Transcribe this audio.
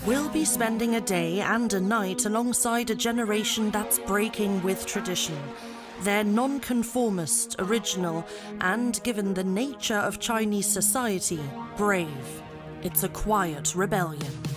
We'll be spending a day and a night alongside a generation that's breaking with tradition. They're nonconformist, original, and, given the nature of Chinese society, brave. It's a quiet rebellion.